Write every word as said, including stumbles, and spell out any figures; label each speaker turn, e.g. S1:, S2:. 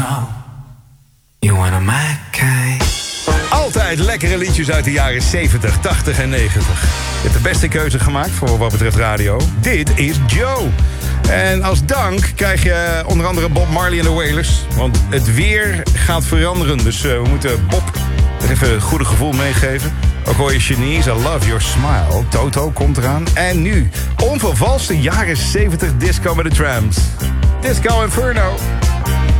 S1: know you wanna my kind.
S2: Altijd lekkere liedjes uit de jaren zeventig, tachtig en negentig. Je hebt de beste keuze gemaakt voor wat betreft radio. Dit is Joe. En als dank krijg je onder andere Bob Marley en de Wailers. Want het weer gaat veranderen. Dus uh, we moeten Bob even een goede gevoel meegeven. Ook hoor je Shanice, I Love Your Smile. Toto komt eraan. En nu, onvervalste jaren zeventig disco met de Tramps. Disco Inferno.